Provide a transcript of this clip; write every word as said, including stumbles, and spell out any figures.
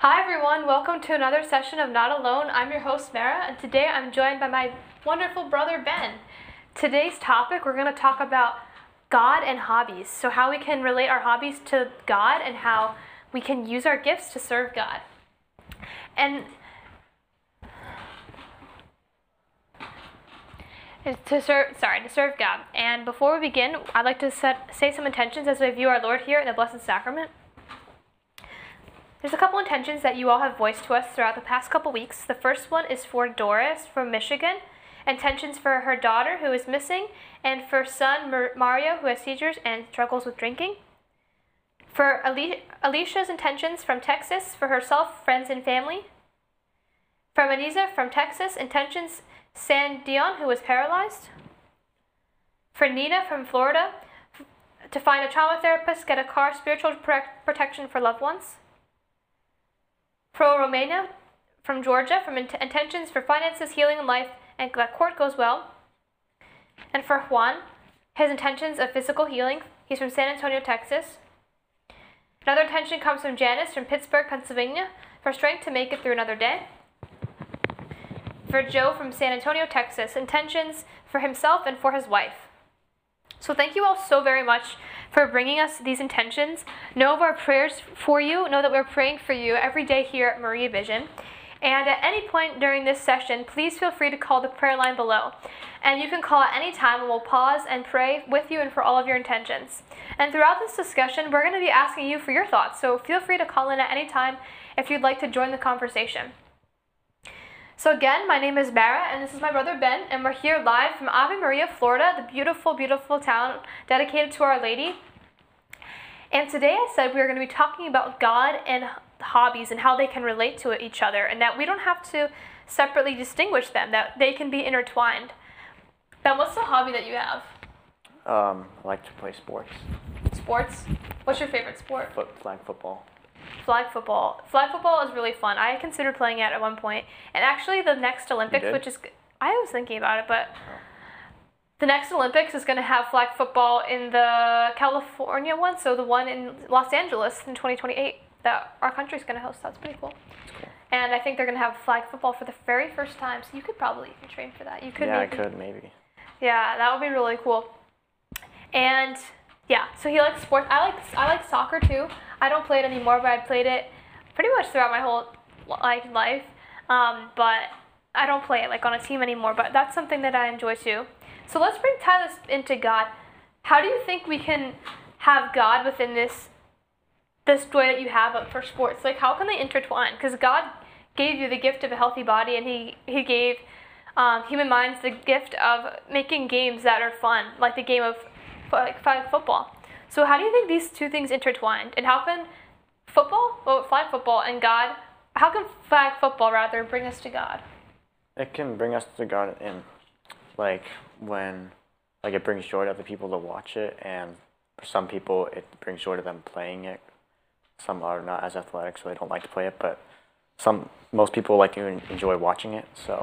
Hi everyone, welcome to another session of Not Alone. I'm your host Mara, and today I'm joined by my wonderful brother Ben. Today's topic, we're going to talk about God and hobbies. So how we can relate our hobbies to God and how we can use our gifts to serve God. And to serve, sorry, to serve God. And before we begin, I'd like to set, say some intentions as we view our Lord here in the Blessed Sacrament. There's a couple intentions that you all have voiced to us throughout the past couple weeks. The first one is for Doris from Michigan. Intentions for her daughter who is missing, and for son Mario who has seizures and struggles with drinking. For Alicia's intentions from Texas for herself, friends, and family. For Maniza from Texas, intentions San Dion who is paralyzed. For Nina from Florida, to find a trauma therapist, get a car, spiritual protection for loved ones. For Romania from Georgia, from int intentions for finances, healing, and life, and that court goes well. And for Juan, his intentions of physical healing. He's from San Antonio, Texas. Another intention comes from Janice from Pittsburgh, Pennsylvania, for strength to make it through another day. For Joe from San Antonio, Texas, intentions for himself and for his wife. So thank you all so very much for bringing us these intentions. Know of our prayers for you. Know that we're praying for you every day here at Maria Vision. And at any point during this session, please feel free to call the prayer line below. And you can call at any time, and we'll pause and pray with you and for all of your intentions. And throughout this discussion, we're going to be asking you for your thoughts. So feel free to call in at any time if you'd like to join the conversation. So again, my name is Mara, and this is my brother Ben, and we're here live from Ave Maria, Florida, the beautiful, beautiful town dedicated to Our Lady. And today I said we were going to be talking about God and hobbies and how they can relate to each other, and that we don't have to separately distinguish them, that they can be intertwined. Ben, what's the hobby that you have? Um, I like to play sports. Sports? What's your favorite sport? Foot, flag football. Flag football. Flag football is really fun. I considered playing it at one point. And actually the next Olympics, which is, I was thinking about it, but oh. the next Olympics is going to have flag football in the California one, so the one in Los Angeles in twenty twenty-eight that our country's going to host. That's pretty cool. That's cool. And I think they're going to have flag football for the very first time, so you could probably even train for that. You could. Yeah, maybe. I could, maybe. Yeah, that would be really cool. And yeah, so he likes sports. I like I like soccer too. I don't play it anymore, but I played it pretty much throughout my whole like life. Um, but I don't play it like on a team anymore. But that's something that I enjoy too. So let's bring tie this into God. How do you think we can have God within this this joy that you have for sports? Like, how can they intertwine? Because God gave you the gift of a healthy body, and He He gave um, human minds the gift of making games that are fun, like the game of like flag football. So how do you think these two things intertwined? And how can football, well, flag football and God, how can flag football rather bring us to God? It can bring us to God in, like, when, like, it brings joy to other people to watch it, and for some people it brings joy to them playing it. Some are not as athletic, so they don't like to play it, but some, most people like to enjoy watching it, so